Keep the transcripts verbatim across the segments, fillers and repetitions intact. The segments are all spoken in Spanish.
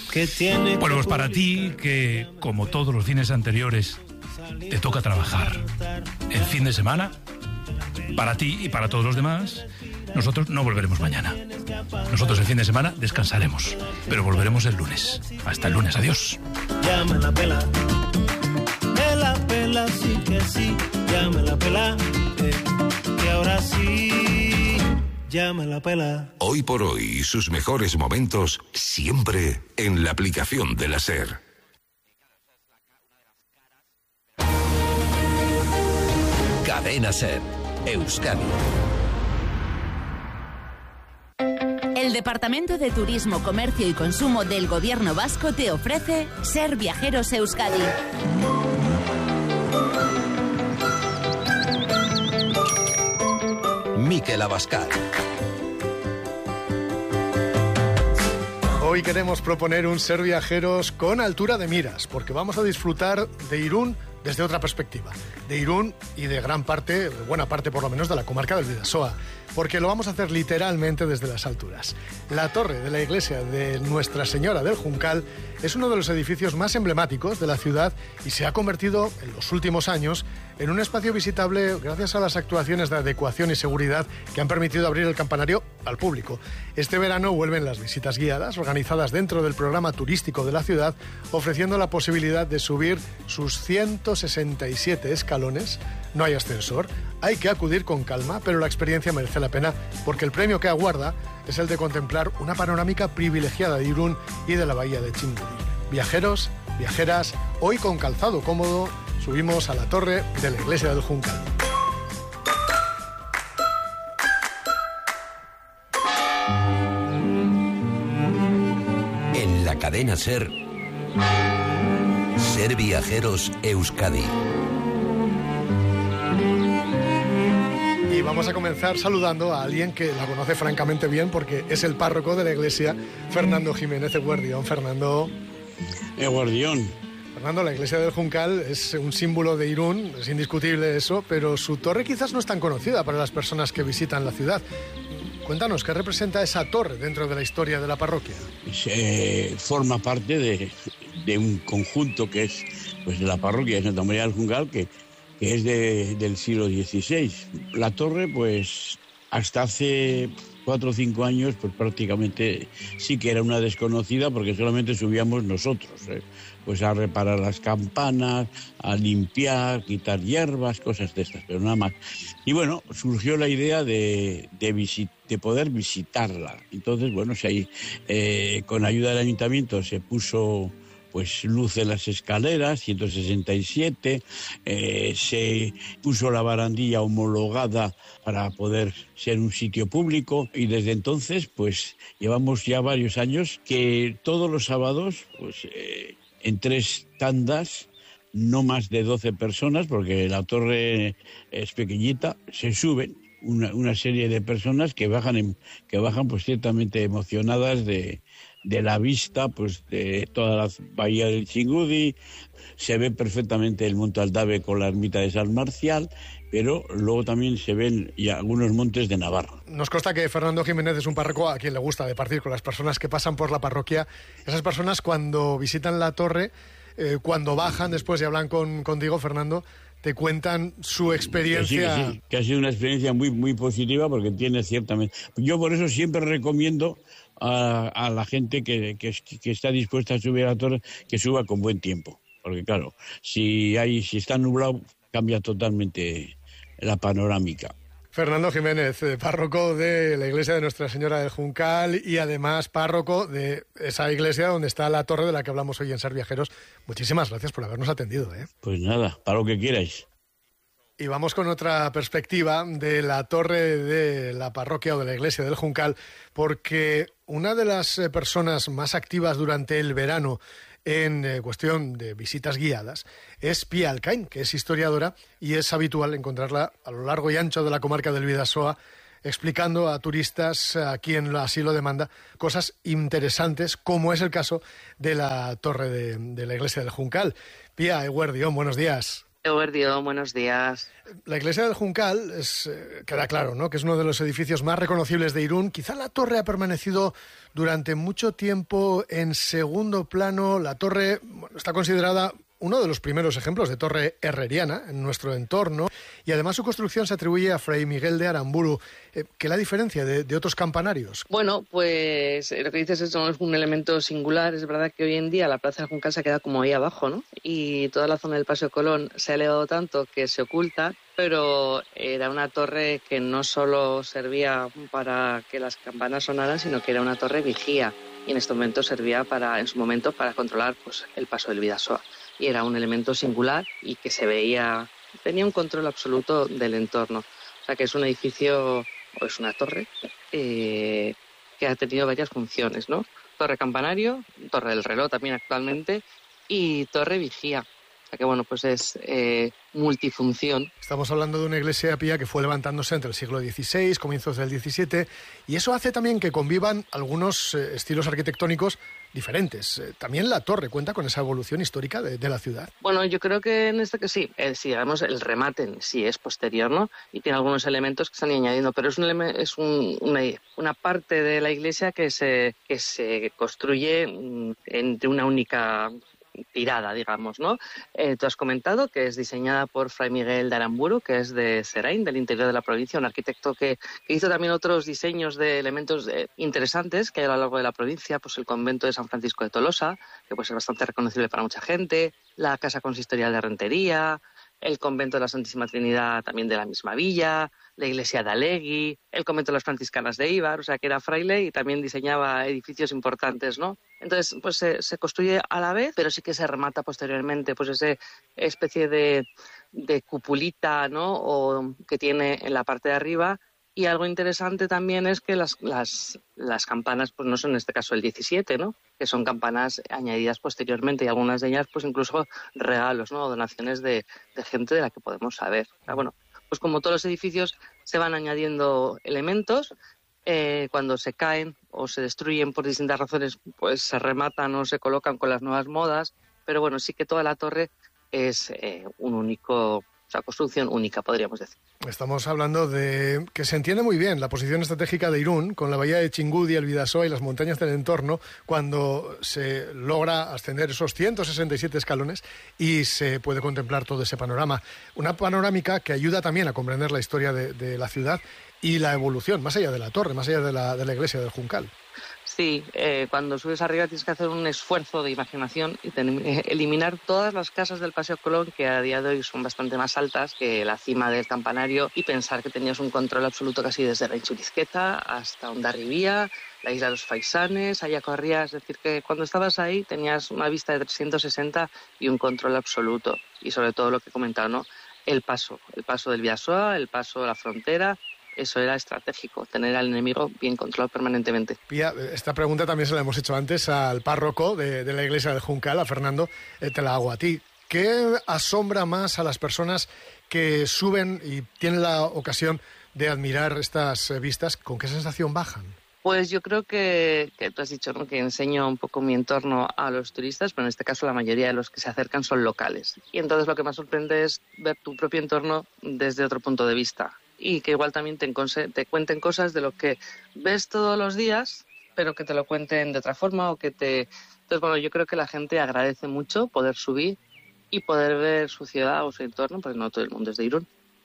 Bueno, pues para ti, que como todos los fines anteriores, te toca trabajar el fin de semana, para ti y para todos los demás, nosotros no volveremos mañana. Nosotros el fin de semana descansaremos, pero volveremos el lunes. Hasta el lunes, adiós. Ya me la pela, me la pela, sí que sí, ya me la pela, eh, que ahora sí, ya me la pela. Hoy por hoy, sus mejores momentos siempre en la aplicación de la SER. Cadena SER, Euskadi. El Departamento de Turismo, Comercio y Consumo del Gobierno Vasco te ofrece Ser Viajeros Euskadi. Mikel Abascal. Hoy queremos proponer un Ser Viajeros con altura de miras, porque vamos a disfrutar de Irún desde otra perspectiva, de Irún y de gran parte, de buena parte por lo menos, de la comarca del Bidasoa, porque lo vamos a hacer literalmente desde las alturas. La torre de la iglesia de Nuestra Señora del Juncal es uno de los edificios más emblemáticos de la ciudad y se ha convertido en los últimos años en un espacio visitable gracias a las actuaciones de adecuación y seguridad que han permitido abrir el campanario al público. Este verano vuelven las visitas guiadas organizadas dentro del programa turístico de la ciudad, ofreciendo la posibilidad de subir sus ciento sesenta y siete escalones. No hay ascensor, hay que acudir con calma, pero la experiencia merece la pena porque el premio que aguarda es el de contemplar una panorámica privilegiada de Irún y de la bahía de Txingudi. Viajeros, viajeras, hoy con calzado cómodo subimos a la torre de la iglesia del Juncal. En la cadena SER, Ser Viajeros Euskadi. Y vamos a comenzar saludando a alguien que la conoce francamente bien porque es el párroco de la iglesia, Fernando Jiménez Eguardión. Fernando. Eguardión. Fernando, la iglesia del Juncal es un símbolo de Irún, es indiscutible eso, pero su torre quizás no es tan conocida para las personas que visitan la ciudad. Cuéntanos, ¿qué representa esa torre dentro de la historia de la parroquia? Eh, forma parte de, de un conjunto que es pues, de la parroquia de Santa María del Juncal, que, que es de, del siglo dieciséis. La torre, pues, hasta hace cuatro o cinco años, pues prácticamente sí que era una desconocida porque solamente subíamos nosotros, ¿eh? Pues a reparar las campanas, a limpiar, quitar hierbas, cosas de estas, pero nada más. Y bueno, surgió la idea de, de, visit, de poder visitarla. Entonces, bueno, si hay, eh, con ayuda del ayuntamiento se puso pues luz en las escaleras, ciento sesenta y siete, eh, se puso la barandilla homologada para poder ser un sitio público y desde entonces pues llevamos ya varios años que todos los sábados pues eh, en tres tandas, no más de doce personas, porque la torre es pequeñita, se suben una, una serie de personas que bajan, en, que bajan pues ciertamente emocionadas de, de la vista pues de toda la bahía del Txingudi. Se ve perfectamente el Monte Aldave con la ermita de San Marcial, pero luego también se ven y algunos montes de Navarra. Nos consta que Fernando Jiménez es un párroco a quien le gusta departir con las personas que pasan por la parroquia. Esas personas cuando visitan la torre, eh, cuando bajan después y hablan con, contigo, Fernando, te cuentan su experiencia. Que sí, que sí, que ha sido una experiencia muy, muy positiva porque tiene ciertamente... Yo por eso siempre recomiendo a, a la gente que, que, que está dispuesta a subir a la torre que suba con buen tiempo. Porque claro, si hay, si está nublado, cambia totalmente la panorámica. Fernando Jiménez, párroco de la iglesia de Nuestra Señora del Juncal y además párroco de esa iglesia donde está la torre de la que hablamos hoy en Ser Viajeros. Muchísimas gracias por habernos atendido, ¿eh? Pues nada, para lo que quierais. Y vamos con otra perspectiva de la torre de la parroquia o de la iglesia del Juncal, porque una de las personas más activas durante el verano en eh, cuestión de visitas guiadas es Pía Alcaín, que es historiadora y es habitual encontrarla a lo largo y ancho de la comarca del Bidasoa explicando a turistas, a quien así lo demanda, cosas interesantes, como es el caso de la torre de, de la iglesia del Juncal. Pía Eguardión, buenos días. Eguerdio, buenos días. La iglesia del Juncal es, eh, queda claro, ¿no?, que es uno de los edificios más reconocibles de Irún. Quizá la torre ha permanecido durante mucho tiempo en segundo plano. La torre, bueno, está considerada uno de los primeros ejemplos de torre herreriana en nuestro entorno, y además su construcción se atribuye a Fray Miguel de Aramburu. Eh, ¿Qué es la diferencia de, de otros campanarios? Bueno, pues lo que dices es un elemento singular. Es verdad que hoy en día la Plaza del Juncal se ha quedado como ahí abajo, ¿no? Y toda la zona del Paseo Colón se ha elevado tanto que se oculta, pero era una torre que no solo servía para que las campanas sonaran, sino que era una torre vigía, y en este momento servía para, en su momento, para controlar pues, el paso del Bidasoa. Y era un elemento singular y que se veía, tenía un control absoluto del entorno. O sea que es un edificio, o es una torre, eh, que ha tenido varias funciones, ¿no? Torre campanario, torre del reloj también actualmente, y torre vigía. O sea que bueno, pues es eh, multifunción. Estamos hablando de una iglesia pía que fue levantándose entre el siglo dieciséis, comienzos del diecisiete, y eso hace también que convivan algunos eh, estilos arquitectónicos diferentes. Eh, también la torre cuenta con esa evolución histórica de, de la ciudad. Bueno, yo creo que en este que sí, eh, sí, digamos, el remate en sí es posterior, ¿no? Y tiene algunos elementos que están añadiendo, pero es, un, es un, una, una parte de la iglesia que se, que se construye entre una única tirada, digamos, ¿no? Eh, tú has comentado que es diseñada por Fray Miguel de Aramburu, que es de Serain, del interior de la provincia, un arquitecto que, que hizo también otros diseños de elementos eh, interesantes que hay a lo largo de la provincia, pues el convento de San Francisco de Tolosa, que pues es bastante reconocible para mucha gente, la casa consistorial de Rentería, el convento de la Santísima Trinidad también de la misma villa, la iglesia de Alegui, el convento de las franciscanas de Ibar, o sea que era fraile y también diseñaba edificios importantes, ¿no? Entonces, pues se, se construye a la vez, pero sí que se remata posteriormente, pues esa especie de, de cupulita, ¿no?, o que tiene en la parte de arriba. Y algo interesante también es que las, las, las campanas pues no son en este caso el diecisiete, ¿no?, que son campanas añadidas posteriormente, y algunas de ellas pues incluso regalos, ¿no?, o donaciones de, de gente de la que podemos saber. O sea, bueno, pues como todos los edificios se van añadiendo elementos, eh, cuando se caen o se destruyen por distintas razones, pues se rematan o se colocan con las nuevas modas, pero bueno, sí que toda la torre es eh, un único, o sea, construcción única, podríamos decir. Estamos hablando de que se entiende muy bien la posición estratégica de Irún, con la bahía de Chingudi, el Bidasoa y las montañas del entorno, cuando se logra ascender esos ciento sesenta y siete escalones y se puede contemplar todo ese panorama. Una panorámica que ayuda también a comprender la historia de, de la ciudad y la evolución, más allá de la torre, más allá de la, de la iglesia del Juncal. Sí, eh, cuando subes arriba tienes que hacer un esfuerzo de imaginación y ten, eh, eliminar todas las casas del Paseo Colón, que a día de hoy son bastante más altas que la cima del campanario, y pensar que tenías un control absoluto casi desde Renchurizqueta hasta Hondarribía, la isla de los Faisanes, allá corrías. Es decir, que cuando estabas ahí tenías una vista de trescientos sesenta y un control absoluto. Y sobre todo lo que he comentado, ¿no?, el paso, el paso del Bidasoa, el paso de la frontera. Eso era estratégico, tener al enemigo bien controlado permanentemente. Pía, esta pregunta también se la hemos hecho antes al párroco de, de la iglesia del Juncal, a Fernando, eh, te la hago a ti. ¿Qué asombra más a las personas que suben y tienen la ocasión de admirar estas vistas? ¿Con qué sensación bajan? Pues yo creo que, que tú has dicho, ¿no?, que enseño un poco mi entorno a los turistas, pero en este caso la mayoría de los que se acercan son locales. Y entonces lo que más sorprende es ver tu propio entorno desde otro punto de vista. Y que igual también te, te cuenten cosas de lo que ves todos los días, pero que te lo cuenten de otra forma o que te... Entonces, bueno, yo creo que la gente agradece mucho poder subir y poder ver su ciudad o su entorno, porque no todo el mundo es de Irún.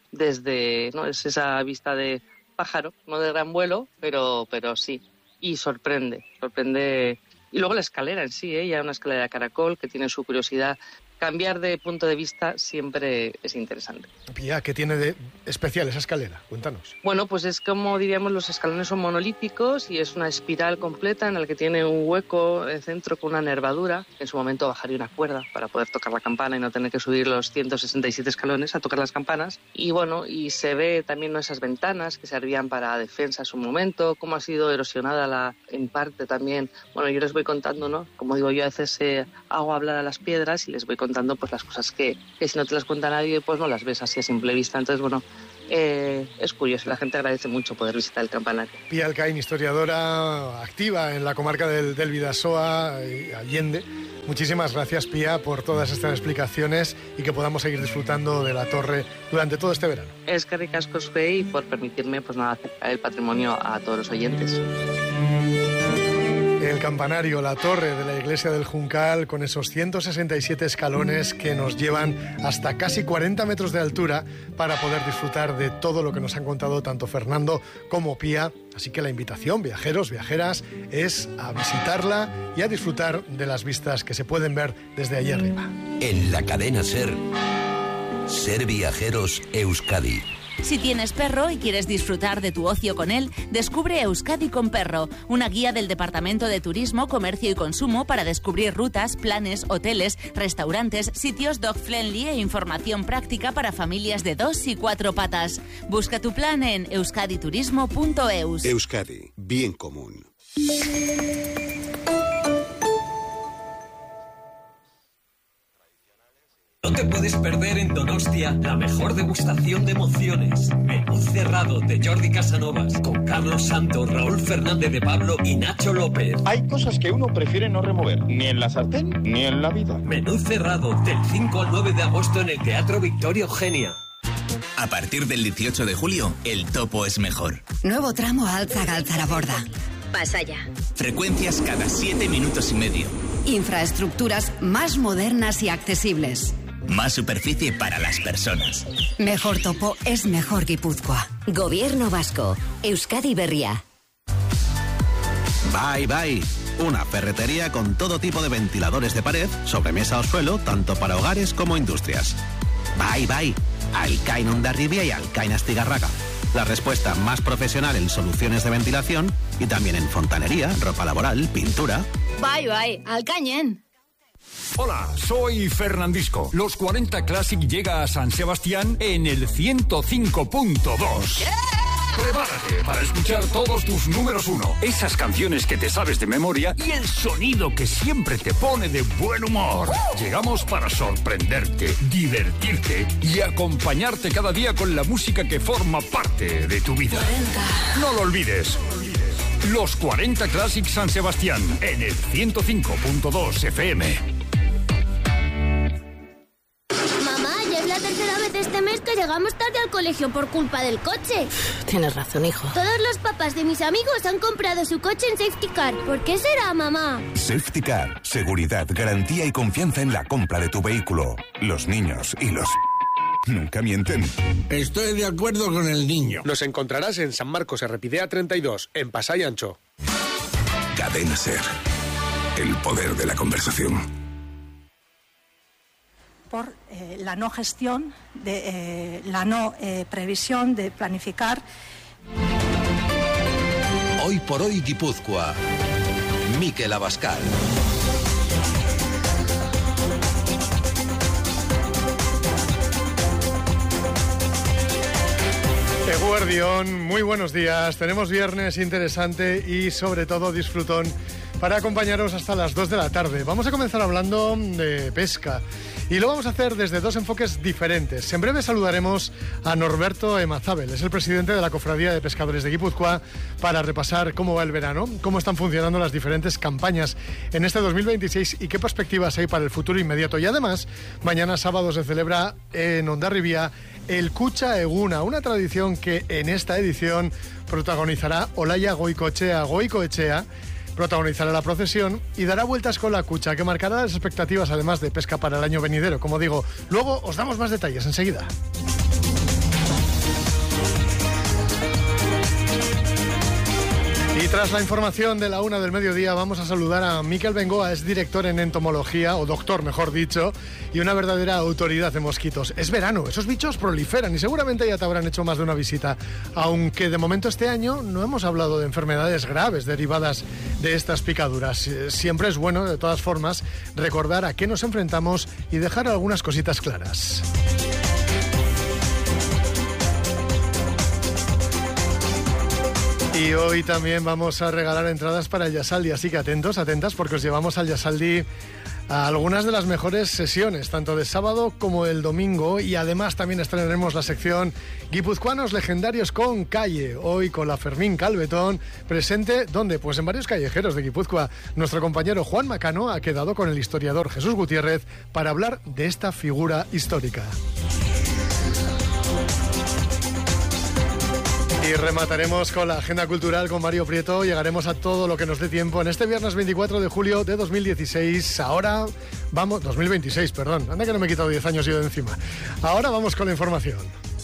Desde, ¿no?, es esa vista de pájaro, no de gran vuelo, pero, pero sí. Y sorprende, sorprende... Y luego la escalera en sí, ¿eh? Ya una escalera de caracol que tiene su curiosidad. Cambiar de punto de vista siempre es interesante. Pía, ¿qué tiene de especial esa escalera? Cuéntanos. Bueno, pues es como diríamos, los escalones son monolíticos y es una espiral completa en la que tiene un hueco en el centro con una nervadura. En su momento bajaría una cuerda para poder tocar la campana y no tener que subir los ciento sesenta y siete escalones a tocar las campanas. Y bueno, y se ve también, ¿no?, esas ventanas que servían para defensa en su momento, cómo ha sido erosionada la, en parte también. Bueno, yo les voy contando, ¿no? Como digo yo, a veces eh, hago hablar a las piedras y les voy contando pues las cosas que, que si no te las cuenta nadie, pues no las ves así a simple vista. Entonces, bueno, eh, es curioso, la gente agradece mucho poder visitar el campanario. Pía Alcaín, historiadora activa en la comarca del, del Bidasoa y Allende. Muchísimas gracias, Pía, por todas estas explicaciones y que podamos seguir disfrutando de la torre durante todo este verano. Es que ricasco y por permitirme pues nada, acercar el patrimonio a todos los oyentes. El campanario, la torre de la iglesia del Juncal, con esos ciento sesenta y siete escalones que nos llevan hasta casi cuarenta metros de altura para poder disfrutar de todo lo que nos han contado tanto Fernando como Pía. Así que la invitación, viajeros, viajeras, es a visitarla y a disfrutar de las vistas que se pueden ver desde allí arriba. En la cadena SER, Ser Viajeros Euskadi. Si tienes perro y quieres disfrutar de tu ocio con él, descubre Euskadi con Perro, una guía del Departamento de Turismo, Comercio y Consumo para descubrir rutas, planes, hoteles, restaurantes, sitios dog-friendly e información práctica para familias de dos y cuatro patas. Busca tu plan en euskaditurismo punto eus. Euskadi, bien común. No te puedes perder en Donostia la mejor degustación de emociones. Menú cerrado de Jordi Casanovas con Carlos Santos, Raúl Fernández de Pablo y Nacho López. Hay cosas que uno prefiere no remover, ni en la sartén ni en la vida. Menú cerrado del cinco al nueve de agosto en el Teatro Victoria Eugenia. A partir del dieciocho de julio, el topo es mejor. Nuevo tramo Altza-Galtzaraborda. Pasaya. Frecuencias cada siete minutos y medio. Infraestructuras más modernas y accesibles. Más superficie para las personas. Mejor topo es mejor Guipúzcoa. Gobierno Vasco. Euskadi Berria. Bye Bye. Una ferretería con todo tipo de ventiladores de pared, sobremesa o suelo, tanto para hogares como industrias. Bye Bye. Alcain Hondarribia y Alcain Astigarraga. La respuesta más profesional en soluciones de ventilación y también en fontanería, ropa laboral, pintura. Bye Bye. Alcañen. Hola, soy Fernandisco. Los cuarenta Classic llega a San Sebastián en el ciento cinco punto dos. Yeah. Prepárate para escuchar todos tus números uno, esas canciones que te sabes de memoria y el sonido que siempre te pone de buen humor. Uh. Llegamos para sorprenderte, divertirte y acompañarte cada día con la música que forma parte de tu vida. cuarenta. No lo olvides. Los cuarenta Classic San Sebastián en el ciento cinco punto dos F M. Mamá, ya es la tercera vez este mes que llegamos tarde al colegio por culpa del coche. Tienes razón, hijo. Todos los papás de mis amigos han comprado su coche en Safety Car. ¿Por qué será, mamá? Safety Car. Seguridad, garantía y confianza en la compra de tu vehículo. Los niños y los... nunca mienten. Estoy de acuerdo con el niño. Nos encontrarás en San Marcos Errepidea treinta y dos, en Pasay Ancho. Cadena SER. El poder de la conversación. Por eh, la no gestión, de, eh, la no eh, previsión de planificar. Hoy por hoy Guipúzcoa. Mikel Abascal. Eguerdión, muy buenos días. Tenemos viernes interesante y sobre todo disfrutón para acompañaros hasta las dos de la tarde. Vamos a comenzar hablando de pesca y lo vamos a hacer desde dos enfoques diferentes. En breve saludaremos a Norberto Emazábel, es el presidente de la Cofradía de Pescadores de Guipúzcoa, para repasar cómo va el verano, cómo están funcionando las diferentes campañas en este dos mil veintiséis y qué perspectivas hay para el futuro inmediato. Y además, mañana sábado se celebra en Hondarribia el Kutxa Eguna, una tradición que en esta edición protagonizará Olaya Goikoetxea. Goikoetxea protagonizará la procesión y dará vueltas con la cucha, que marcará las expectativas además de pesca para el año venidero. Como digo, luego os damos más detalles enseguida. Y tras la información de la una del mediodía vamos a saludar a Mikel Bengoa, es director en entomología, o doctor mejor dicho, y una verdadera autoridad de mosquitos. Es verano, esos bichos proliferan y seguramente ya te habrán hecho más de una visita, aunque de momento este año no hemos hablado de enfermedades graves derivadas de estas picaduras. Siempre es bueno, de todas formas, recordar a qué nos enfrentamos y dejar algunas cositas claras. Y hoy también vamos a regalar entradas para el Yasaldi, así que atentos, atentas, porque os llevamos al Yasaldi a algunas de las mejores sesiones, tanto de sábado como el domingo, y además también estrenaremos la sección Guipuzcoanos Legendarios con Calle, hoy con la Fermín Calvetón, presente, ¿dónde? Pues en varios callejeros de Guipúzcoa. Nuestro compañero Juan Macano ha quedado con el historiador Jesús Gutiérrez para hablar de esta figura histórica. Y remataremos con la agenda cultural con Mario Prieto. Llegaremos a todo lo que nos dé tiempo en este viernes veinticuatro de julio de dos mil dieciséis. Ahora vamos... dos mil veintiséis, perdón. Anda que no me he quitado diez años yo de encima. Ahora vamos con la información.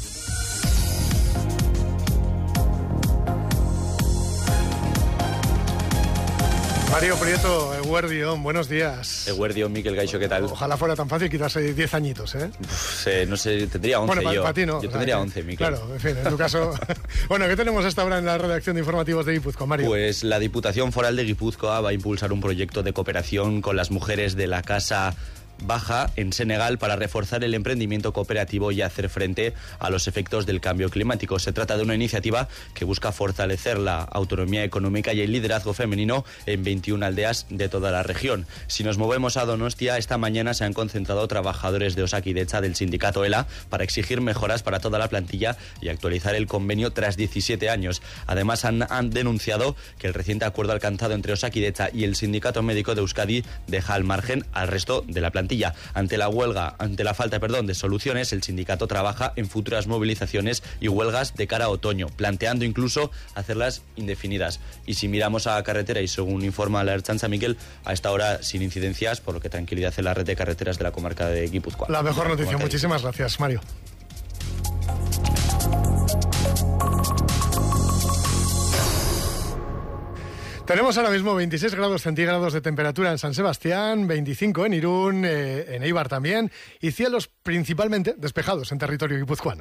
Mario Prieto, Eguerdión, buenos días. Eguerdión, Miquel Gaixo, ¿qué tal? Ojalá fuera tan fácil quitarse diez añitos, ¿eh? Uf, eh, no sé, tendría once bueno, yo. Para ti no. Yo tendría once, Miquel. Claro, en fin, en tu caso... Bueno, ¿qué tenemos hasta ahora en la redacción de informativos de Guipúzcoa, Mario? Pues la Diputación Foral de Guipúzcoa va a impulsar un proyecto de cooperación con las mujeres de la Casa Baja en Senegal para reforzar el emprendimiento cooperativo y hacer frente a los efectos del cambio climático. Se trata de una iniciativa que busca fortalecer la autonomía económica y el liderazgo femenino en veintiuna aldeas de toda la región. Si nos movemos a Donostia, esta mañana se han concentrado trabajadores de Osakidetza del sindicato ELA para exigir mejoras para toda la plantilla y actualizar el convenio tras diecisiete años. Además, han, han denunciado que el reciente acuerdo alcanzado entre Osakidetza y el Sindicato Médico de Euskadi deja al margen al resto de la plantilla. Ante la huelga, ante la falta, perdón, de soluciones, el sindicato trabaja en futuras movilizaciones y huelgas de cara a otoño, planteando incluso hacerlas indefinidas. Y si miramos a carretera, y según informa la Ertzaintza, Miquel, a esta hora sin incidencias, por lo que tranquilidad en la red de carreteras de la comarca de Guipúzcoa. La mejor noticia. Muchísimas gracias, Mario. Tenemos ahora mismo veintiséis grados centígrados de temperatura en San Sebastián, veinticinco en Irún, eh, en Eibar también, y cielos principalmente despejados en territorio guipuzcoano.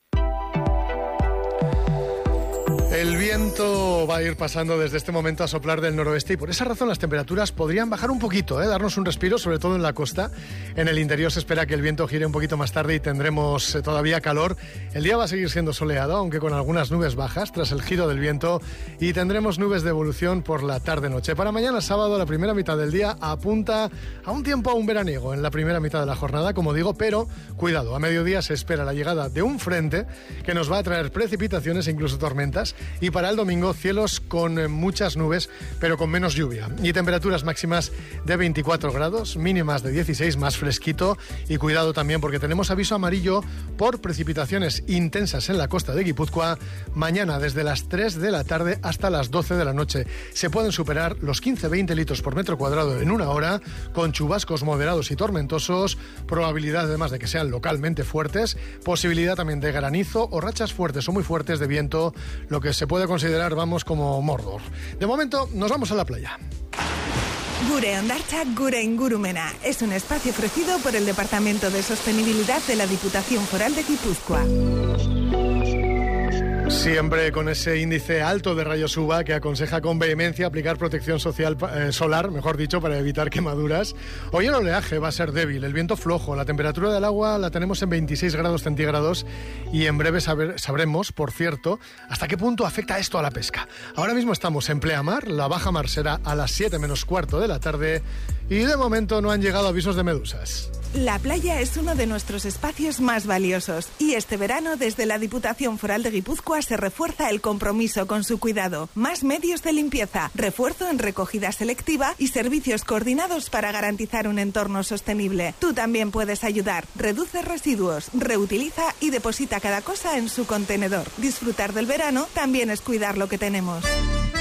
El viento va a ir pasando desde este momento a soplar del noroeste y por esa razón las temperaturas podrían bajar un poquito, ¿eh? Darnos un respiro, sobre todo en la costa. En el interior se espera que el viento gire un poquito más tarde y tendremos eh, todavía calor. El día va a seguir siendo soleado, aunque con algunas nubes bajas tras el giro del viento, y tendremos nubes de evolución por la tarde-noche. Para mañana sábado, la primera mitad del día apunta a un tiempo aún veraniego en la primera mitad de la jornada, como digo, pero cuidado, a mediodía se espera la llegada de un frente que nos va a traer precipitaciones e incluso tormentas. Y para el domingo, cielos con eh, muchas nubes, pero con menos lluvia. Y temperaturas máximas de veinticuatro grados, mínimas de dieciséis, más fresquito. Y cuidado también porque tenemos aviso amarillo por precipitaciones intensas en la costa de Guipúzcoa. Mañana desde las tres de la tarde hasta las doce de la noche. Se pueden superar los quince a veinte litros por metro cuadrado en una hora, con chubascos moderados y tormentosos. Probabilidad además de que sean localmente fuertes. Posibilidad también de granizo o rachas fuertes o muy fuertes de viento, lo que se puede considerar, vamos, como Mordor. De momento, nos vamos a la playa. Gure Ondartza, Gure Ingurumena. Es un espacio ofrecido por el Departamento de Sostenibilidad de la Diputación Foral de Guipúzcoa. Siempre con ese índice alto de rayos U V A que aconseja con vehemencia aplicar protección social, eh, solar, mejor dicho, para evitar quemaduras. Hoy el oleaje va a ser débil, el viento flojo, la temperatura del agua la tenemos en veintiséis grados centígrados y en breve saber, sabremos, por cierto, hasta qué punto afecta esto a la pesca. Ahora mismo estamos en pleamar, la baja mar será a las siete menos cuarto de la tarde y de momento no han llegado avisos de medusas. La playa es uno de nuestros espacios más valiosos y este verano desde la Diputación Foral de Guipúzcoa se refuerza el compromiso con su cuidado. Más medios de limpieza, refuerzo en recogida selectiva y servicios coordinados para garantizar un entorno sostenible. Tú también puedes ayudar. Reduce residuos, reutiliza y deposita cada cosa en su contenedor. Disfrutar del verano también es cuidar lo que tenemos.